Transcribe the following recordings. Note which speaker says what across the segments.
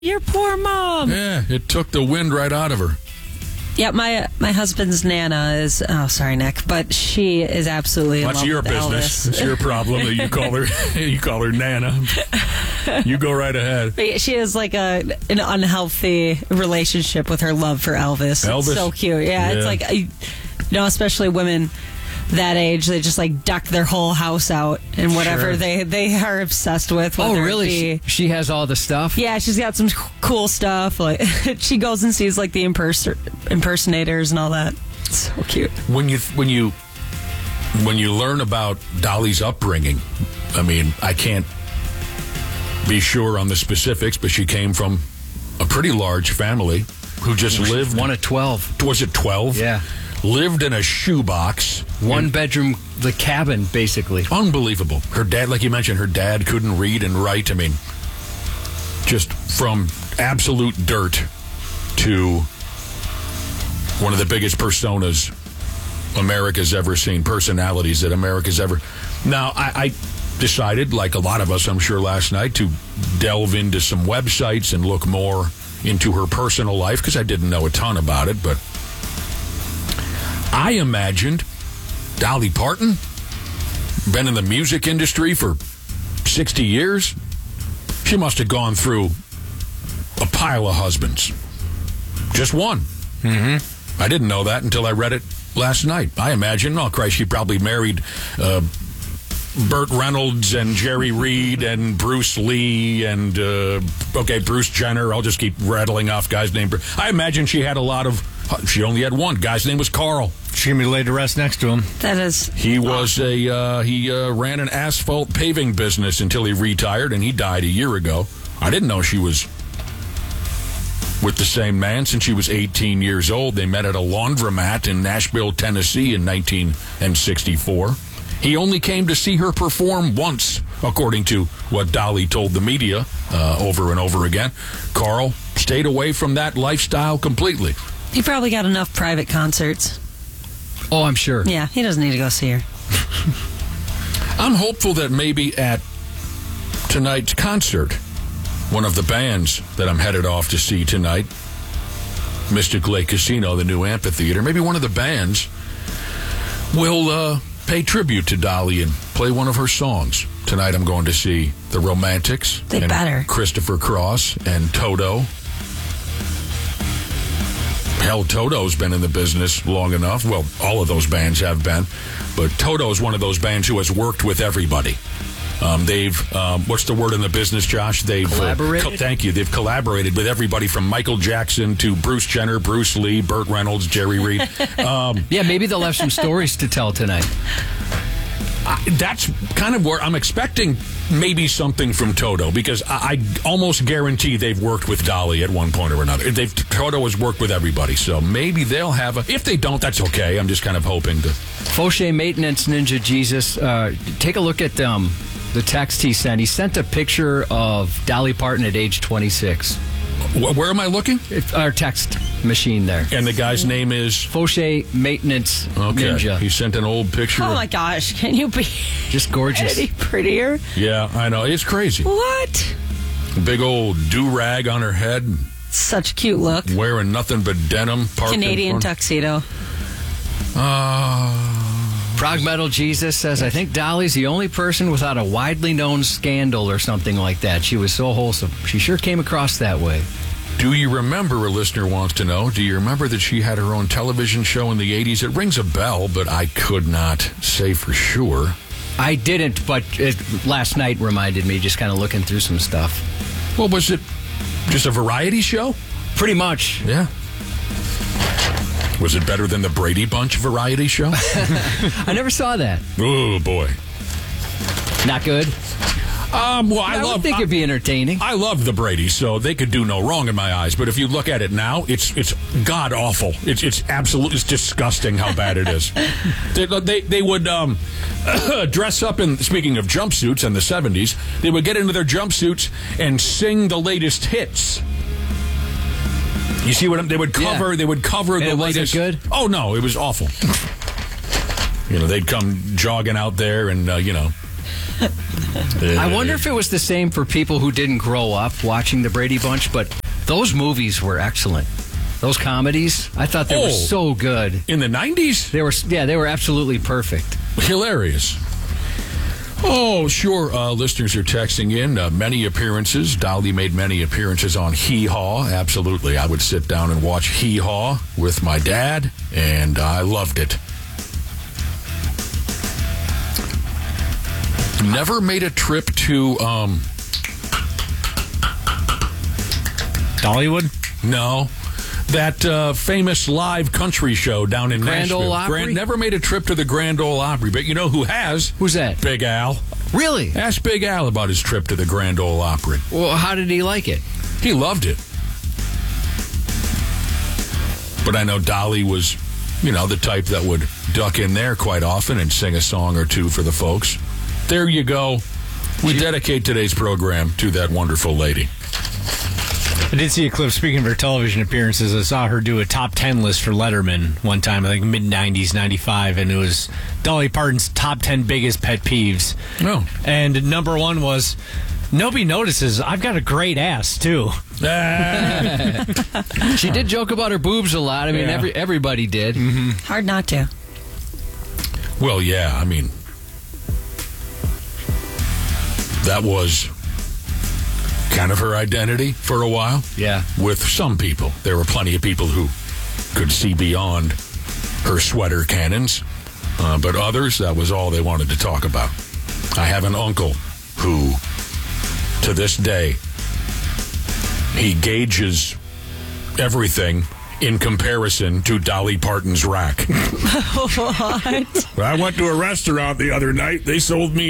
Speaker 1: Your poor mom.
Speaker 2: Yeah, it took the wind right out of her.
Speaker 1: Yeah, my husband's Nana is. Oh, sorry, Nick, but she is absolutely.
Speaker 2: That's your business.
Speaker 1: Elvis.
Speaker 2: It's your problem that you call her. You call her Nana. You go right ahead.
Speaker 1: She has like an unhealthy relationship with her love for Elvis.
Speaker 2: Elvis?
Speaker 1: It's so cute. Yeah, it's like especially women that age, they just like deck their whole house out and whatever they are obsessed with.
Speaker 3: Oh, really? She has all the stuff?
Speaker 1: Yeah, she's got some cool stuff. Like she goes and sees like the impersonators and all that. It's so cute.
Speaker 2: When you learn about Dolly's upbringing, I mean, I can't be sure on the specifics, but she came from a pretty large family who just lived.
Speaker 3: One of 12.
Speaker 2: Was it 12?
Speaker 3: Yeah.
Speaker 2: Lived in a shoebox.
Speaker 3: One bedroom, the cabin, basically.
Speaker 2: Unbelievable. Her dad, like you mentioned, her dad couldn't read and write. I mean, just from absolute dirt to one of the biggest personas America's ever seen, personalities that America's ever. Now, I decided, like a lot of us, I'm sure, last night, to delve into some websites and look more into her personal life because I didn't know a ton about it, but I imagined Dolly Parton, been in the music industry for 60 years. She must have gone through a pile of husbands. Just one. Mm-hmm. I didn't know that until I read it last night. I imagine, oh Christ, she probably married Burt Reynolds and Jerry Reed and Bruce Lee and, Bruce Jenner. I'll just keep rattling off guys named. I imagine she had a lot of. She only had one. Guy's name was Carl.
Speaker 4: She can be laid to rest next to him.
Speaker 1: That is.
Speaker 2: He was he ran an asphalt paving business until he retired, and he died a year ago. I didn't know she was with the same man since she was 18 years old. They met at a laundromat in Nashville, Tennessee in 1964. He only came to see her perform once, according to what Dolly told the media over and over again. Carl stayed away from that lifestyle completely.
Speaker 1: He probably got enough private concerts.
Speaker 3: Oh, I'm sure.
Speaker 1: Yeah, he doesn't need to go see her.
Speaker 2: I'm hopeful that maybe at tonight's concert, one of the bands that I'm headed off to see tonight, Mystic Lake Casino, the new amphitheater, maybe one of the bands will pay tribute to Dolly and play one of her songs. Tonight I'm going to see the Romantics.
Speaker 1: They better.
Speaker 2: Christopher Cross and Toto. Hell, Toto's been in the business long enough. Well, all of those bands have been. But Toto's one of those bands who has worked with everybody. They've, what's the word in the business, Josh? They've
Speaker 3: collaborated?
Speaker 2: Thank you. They've collaborated with everybody from Michael Jackson to Bruce Jenner, Bruce Lee, Burt Reynolds, Jerry Reed.
Speaker 3: Yeah, maybe they'll have some stories to tell tonight.
Speaker 2: That's kind of where I'm expecting maybe something from Toto, because I almost guarantee they've worked with Dolly at one point or another. Toto has worked with everybody, so maybe they'll have a. If they don't, that's okay. I'm just kind of hoping to.
Speaker 3: Fauché Maintenance Ninja Jesus, take a look at the text he sent. He sent a picture of Dolly Parton at age 26.
Speaker 2: Where am I looking?
Speaker 3: Our text machine there.
Speaker 2: And the guy's name is?
Speaker 3: Fauché Maintenance Ninja.
Speaker 2: He sent an old picture.
Speaker 1: Oh my gosh, can you be
Speaker 3: just gorgeous?
Speaker 1: any prettier?
Speaker 2: Yeah, I know. It's crazy.
Speaker 1: What?
Speaker 2: Big old do-rag on her head.
Speaker 1: Such a cute look.
Speaker 2: Wearing nothing but denim.
Speaker 1: Canadian tuxedo.
Speaker 3: Prog Metal Jesus says, I think Dolly's the only person without a widely known scandal or something like that. She was so wholesome. She sure came across that way.
Speaker 2: Do you remember, a listener wants to know, do you remember that she had her own television show in the 80s? It rings a bell, but I could not say for sure.
Speaker 3: I didn't, but last night reminded me, just kind of looking through some stuff.
Speaker 2: Well, was it just a variety show?
Speaker 3: Pretty much.
Speaker 2: Yeah. Was it better than the Brady Bunch variety show?
Speaker 3: I never saw that.
Speaker 2: Oh, boy.
Speaker 3: Not good?
Speaker 2: Well, I
Speaker 3: think it'd be entertaining.
Speaker 2: I love the Bradys, so they could do no wrong in my eyes. But if you look at it now, it's god awful. It's absolutely disgusting how bad it is. They would dress up in. Speaking of jumpsuits in the 70s, they would get into their jumpsuits and sing the latest hits. You see what they would cover? Yeah. They would cover the latest.
Speaker 3: Was it good?
Speaker 2: Oh no, it was awful. They'd come jogging out there and
Speaker 3: I wonder if it was the same for people who didn't grow up watching the Brady Bunch, but those movies were excellent. Those comedies, I thought they were so good.
Speaker 2: In the 90s?
Speaker 3: They were absolutely perfect.
Speaker 2: Hilarious. Oh, sure. Listeners are texting in. Many appearances. Dolly made many appearances on Hee Haw. Absolutely. I would sit down and watch Hee Haw with my dad, and I loved it. Never made a trip to
Speaker 4: Dollywood?
Speaker 2: No. That famous live country show down in
Speaker 3: Grand
Speaker 2: Nashville.
Speaker 3: Ole Opry?
Speaker 2: Never made a trip to the Grand Ole Opry, but you know who has?
Speaker 3: Who's that?
Speaker 2: Big Al.
Speaker 3: Really?
Speaker 2: Ask Big Al about his trip to the Grand Ole Opry.
Speaker 3: Well, how did he like it?
Speaker 2: He loved it. But I know Dolly was, the type that would duck in there quite often and sing a song or two for the folks. There you go. We dedicate today's program to that wonderful lady.
Speaker 4: I did see a clip, speaking of her television appearances, I saw her do a top 10 list for Letterman one time, I think mid-90s, 95, and it was Dolly Parton's top 10 biggest pet peeves.
Speaker 2: Oh.
Speaker 4: And number one was, nobody notices I've got a great ass, too.
Speaker 3: She did joke about her boobs a lot. I mean, everybody did.
Speaker 2: Mm-hmm.
Speaker 1: Hard not to.
Speaker 2: Well, yeah, I mean, that was kind of her identity for a while.
Speaker 3: Yeah.
Speaker 2: With some people. There were plenty of people who could see beyond her sweater cannons. But others, that was all they wanted to talk about. I have an uncle who, to this day, he gauges everything in comparison to Dolly Parton's rack.
Speaker 1: What?
Speaker 2: I went to a restaurant the other night. They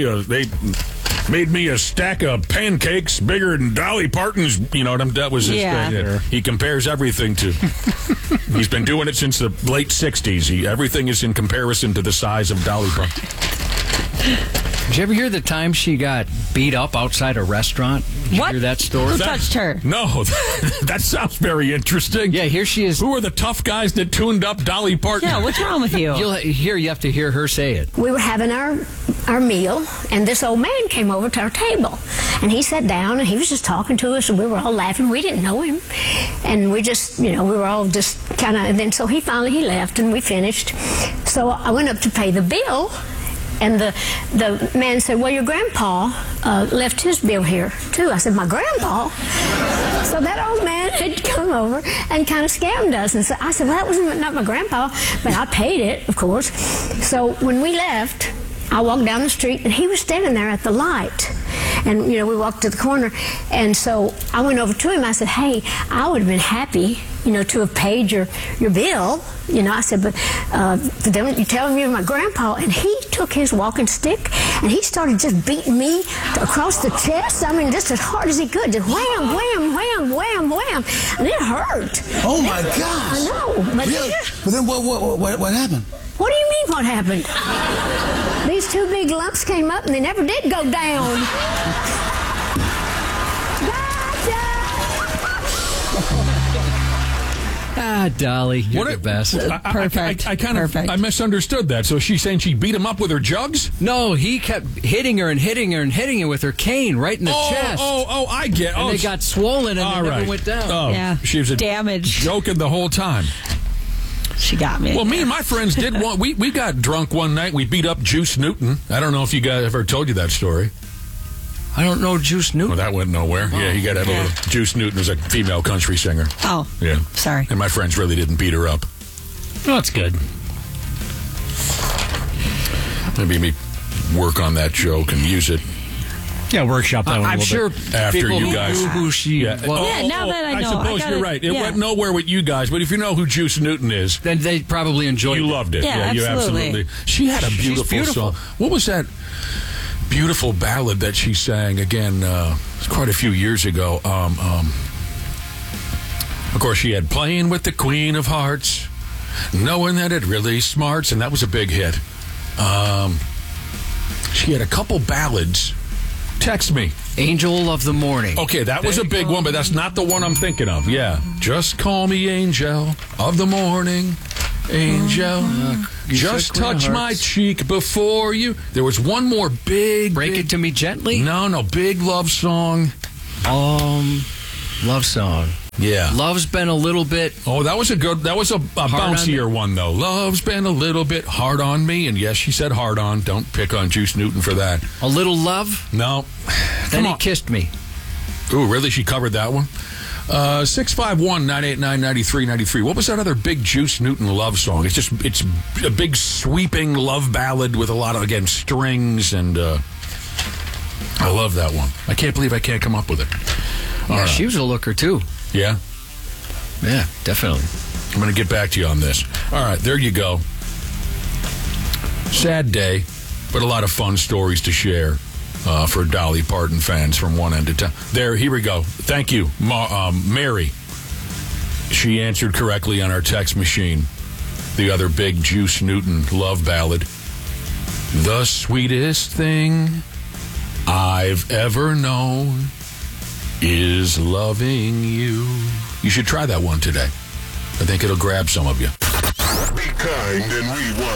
Speaker 2: made me a stack of pancakes bigger than Dolly Parton's. That was his thing.
Speaker 4: Sure.
Speaker 2: He compares everything to. He's been doing it since the late 60s. Everything is in comparison to the size of Dolly Parton.
Speaker 3: Did you ever hear the time she got beat up outside a restaurant? Did you
Speaker 1: What?
Speaker 3: hear that story?
Speaker 1: Who touched her?
Speaker 2: No, that sounds very interesting.
Speaker 3: Yeah, here she is.
Speaker 2: Who are the tough guys that tuned up Dolly Parton?
Speaker 1: Yeah, what's wrong with you?
Speaker 3: You have to hear her say it.
Speaker 5: We were having our meal, and this old man came over to our table. And he sat down, and he was just talking to us, and we were all laughing. We didn't know him. And we just, we were all just kind of, and then so he left, and we finished. So I went up to pay the bill, and the man said, well, your grandpa left his bill here, too. I said, my grandpa? So that old man had come over and kind of scammed us. And so I said, well, that was not my grandpa, but I paid it, of course. So when we left, I walked down the street, and he was standing there at the light. And, we walked to the corner. And so I went over to him. I said, hey, I would have been happy, to have paid your bill. I said, but then you tell him you're my grandpa. And he took his walking stick, and he started just beating me across the chest. I mean, just as hard as he could. Just wham, wham, wham, wham, wham. And it hurt.
Speaker 6: Oh, my gosh.
Speaker 5: I know. But
Speaker 6: really? But then what happened?
Speaker 5: What do you mean what happened? These two big lumps came up, and they never did go down.
Speaker 3: Dolly, you're the best.
Speaker 1: Perfect.
Speaker 2: I misunderstood that. So she's saying she beat him up with her jugs?
Speaker 3: No, he kept hitting her and hitting her and hitting her with her cane right in the chest.
Speaker 2: I get.
Speaker 3: And they got swollen and they never went down.
Speaker 2: Oh,
Speaker 1: Yeah.
Speaker 2: She was
Speaker 1: damaged.
Speaker 2: Joking the whole time.
Speaker 1: She got me.
Speaker 2: Well, me and my friends did one. We got drunk one night. We beat up Juice Newton. I don't know if you guys ever told you that story.
Speaker 3: I don't know Juice Newton.
Speaker 2: Well, that went nowhere. Yeah, you got to have a little. Juice Newton is a female country singer.
Speaker 1: Oh.
Speaker 2: Yeah.
Speaker 1: Sorry.
Speaker 2: And my friends really didn't beat her up.
Speaker 4: Oh, that's good.
Speaker 2: Maybe me work on that joke and use it.
Speaker 4: Yeah, workshop that one a
Speaker 3: I'm
Speaker 4: little
Speaker 3: sure
Speaker 4: bit.
Speaker 2: After
Speaker 3: people
Speaker 2: you guys
Speaker 3: knew who she was.
Speaker 1: Yeah, now that I know,
Speaker 2: I suppose
Speaker 1: I gotta-
Speaker 2: you're right. It
Speaker 1: yeah.
Speaker 2: went nowhere with you guys, but if you know who Juice Newton is,
Speaker 3: Then they probably enjoyed
Speaker 2: you
Speaker 3: it.
Speaker 2: loved it.
Speaker 1: Yeah,
Speaker 2: you
Speaker 1: absolutely.
Speaker 2: She had a
Speaker 3: She's
Speaker 2: beautiful
Speaker 3: beautiful.
Speaker 2: song. What was that beautiful ballad that she sang again quite a few years ago? Of course, she had Playing with the Queen of Hearts, Knowing That It Really Smarts, and that was a big hit. She had a couple ballads. Text me.
Speaker 3: Angel of the Morning.
Speaker 2: Okay, that was a big one, but that's not the one I'm thinking of. Yeah. Just call me Angel of the Morning. Angel,
Speaker 3: You
Speaker 2: just
Speaker 3: shook my
Speaker 2: touch my
Speaker 3: hearts.
Speaker 2: cheek before you. There was one more big...
Speaker 3: Break
Speaker 2: big,
Speaker 3: It to Me Gently?
Speaker 2: No, big love song.
Speaker 3: Love song.
Speaker 2: Yeah.
Speaker 3: Love's been a little bit...
Speaker 2: Oh, that was a bouncier one, though. Love's been a little bit hard on me. And yes, she said hard on. Don't pick on Juice Newton for that.
Speaker 3: A little love?
Speaker 2: No.
Speaker 3: Then
Speaker 2: Come
Speaker 3: He
Speaker 2: on.
Speaker 3: Kissed Me.
Speaker 2: Ooh, really? She covered that one? 651-989-9393. What was that other big Juice Newton love song? It's a big sweeping love ballad with a lot of, again, strings, and I love that one. I can't believe I can't come up with it. All
Speaker 3: Yeah,
Speaker 2: right.
Speaker 3: she was a looker, too.
Speaker 2: Yeah?
Speaker 3: Yeah, definitely.
Speaker 2: I'm going to get back to you on this. All right, there you go. Sad day, but a lot of fun stories to share for Dolly Parton fans from one end of town. There, here we go. Thank you, Mary. She answered correctly on our text machine. The other big Juice Newton love ballad. The sweetest thing I've ever known is loving you. You should try that one today. I think it'll grab some of you.
Speaker 7: Be kind and rewind.